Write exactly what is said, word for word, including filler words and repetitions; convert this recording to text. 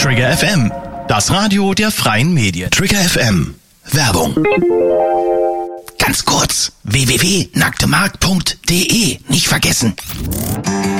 Trigger F M, das Radio der freien Medien. Trigger F M. Werbung. Ganz kurz, w w w punkt nacktemarkt punkt d e, nicht vergessen.